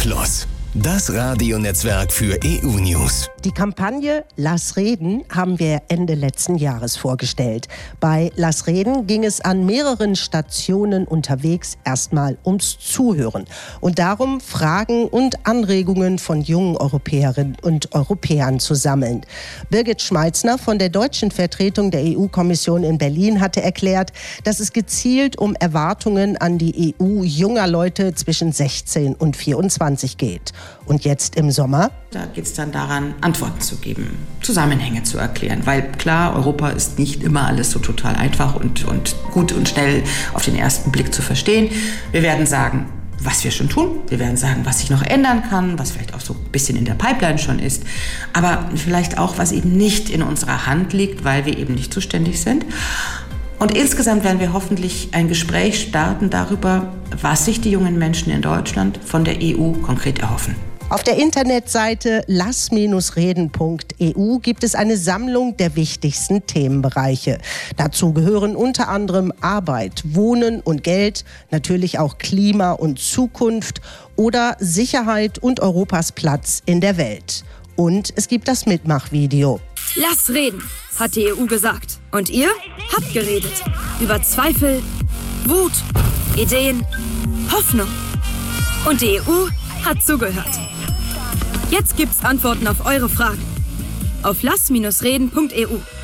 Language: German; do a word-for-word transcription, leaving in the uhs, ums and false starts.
Plus, das Radionetzwerk für E U-News. Die Kampagne Lass reden haben wir Ende letzten Jahres vorgestellt. Bei Lass reden ging es an mehreren Stationen unterwegs erstmal ums Zuhören und darum, Fragen und Anregungen von jungen Europäerinnen und Europäern zu sammeln. Birgit Schmeitzner von der deutschen Vertretung der E U-Kommission in Berlin hatte erklärt, dass es gezielt um Erwartungen an die E U junger Leute zwischen sechzehn und vierundzwanzig geht. Und jetzt im Sommer? Da geht es dann daran, Antworten zu geben, Zusammenhänge zu erklären. Weil klar, Europa ist nicht immer alles so total einfach und, und gut und schnell auf den ersten Blick zu verstehen. Wir werden sagen, was wir schon tun. Wir werden sagen, was sich noch ändern kann, was vielleicht auch so ein bisschen in der Pipeline schon ist. Aber vielleicht auch, was eben nicht in unserer Hand liegt, weil wir eben nicht zuständig sind. Und insgesamt werden wir hoffentlich ein Gespräch starten darüber, was sich die jungen Menschen in Deutschland von der E U konkret erhoffen. Auf der Internetseite lass reden punkt e u gibt es eine Sammlung der wichtigsten Themenbereiche. Dazu gehören unter anderem Arbeit, Wohnen und Geld, natürlich auch Klima und Zukunft oder Sicherheit und Europas Platz in der Welt. Und es gibt das Mitmachvideo. Lass reden, hat die E U gesagt. Und ihr habt geredet. Über Zweifel, Wut, Ideen, Hoffnung. Und die E U hat zugehört. Jetzt gibt's Antworten auf eure Fragen. Auf lass reden punkt e u.